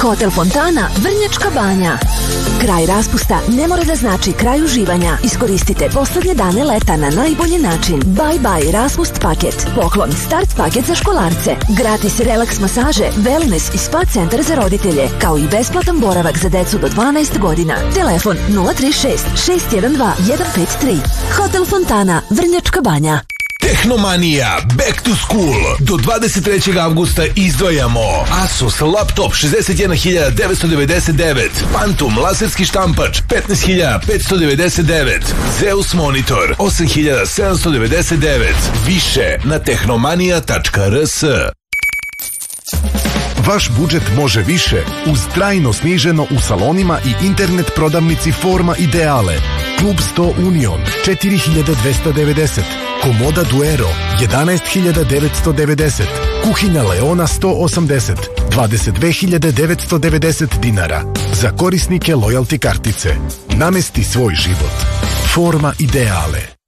Hotel Fontana, Vrnjačka Banja. Kraj raspusta ne mora da znači kraj uživanja. Iskoristite poslednje dane leta na najbolji način. Bye bye raspust paket. Poklon start paket za školarce. Gratis relaks masaže, wellness i spa centar za roditelje, kao i besplatan boravak za decu do 12 godina. Telefon 036 612 153. Hotel Fontana, Vrnjačka Banja. Tehnomanija Back to School. Do 23. avgusta izdvajamo Asus laptop 61.999, Phantom laserski štampač 15.599, Zeus monitor 8.799. Više na tehnomanija.rs. Vaš budžet može više uz trajno sniženo u salonima i internet prodavnici Forma Ideale. Klub 100 Union 4.290, Komoda Duero 11.990, Kuhinja Leona 180 22.990 dinara. Za korisnike lojalty kartice. Namesti svoj život. Forma Ideale.